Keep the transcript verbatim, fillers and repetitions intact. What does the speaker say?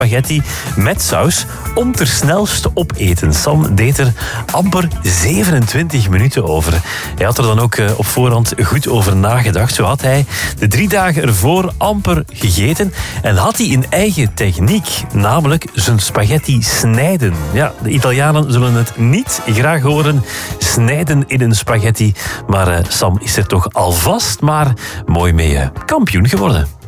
spaghetti met saus om ter snelste opeten. Sam deed er amper zevenentwintig minuten over. Hij had er dan ook op voorhand goed over nagedacht. Zo had hij de drie dagen ervoor amper gegeten en had hij een eigen techniek, namelijk zijn spaghetti snijden. Ja, de Italianen zullen het niet graag horen, snijden in een spaghetti, maar uh, Sam is er toch alvast maar mooi mee uh, kampioen geworden.